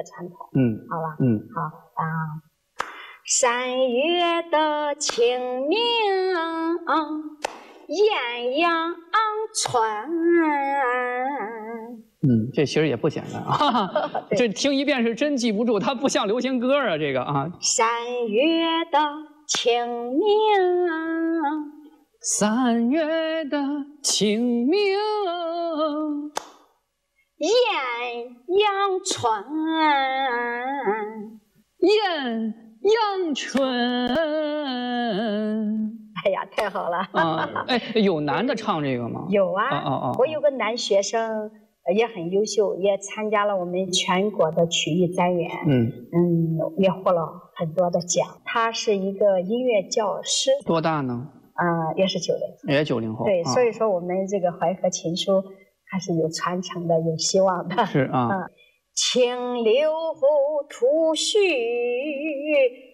传统。 好吧。好啊。 3月的清明艳阳春。 这其实也不简单啊。这听一遍是真记不住，它不像流行歌啊，这个啊。 3月的清明 ，3月的清明艳阳春。 艳阳春。 哎呀，太好了！ 有男的唱这个吗？ 有啊。我有个男学生也很优秀，也参加了我们全国的曲艺单元。也获了很多的奖。他是一个音乐教师。 多大呢？ 也是90后。 也90后。 对，所以说我们这个淮河琴书还是有传承的，有希望的。 是啊。 清流吐絮